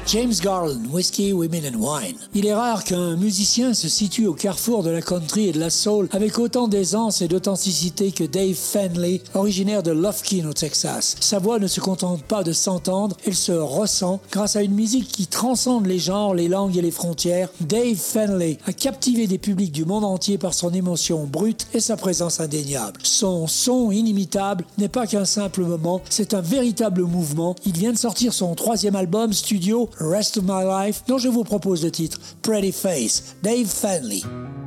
James Garland, Whiskey, Women and Wine. Il est rare qu'un musicien se situe au carrefour de la country et de la soul avec autant d'aisance et d'authenticité que Dave Fenley, originaire de Lufkin au Texas. Sa voix ne se contente pas de s'entendre, elle se ressent grâce à une musique qui transcende les genres, les langues et les frontières. Dave Fenley a captivé des publics du monde entier par son émotion brute et sa présence indéniable. Son son inimitable n'est pas qu'un simple moment, c'est un véritable mouvement. Il vient de sortir son 3e album studio, Rest of My Life, dont je vous propose le titre Pretty Face, Dave Fenley.